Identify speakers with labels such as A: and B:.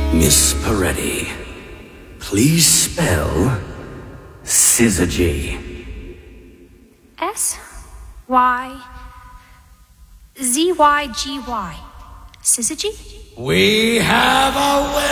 A: Miss Peretti, please spell Syzygy.
B: S-Y-Z-Y-G-Y. Syzygy?
A: We have a